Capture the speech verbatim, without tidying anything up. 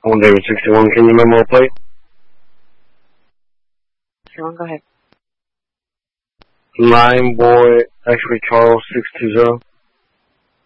I'm David sixty-one. Can you memo a plate? sixty-one, go ahead. Nine boy, X-ray Charles six two zero.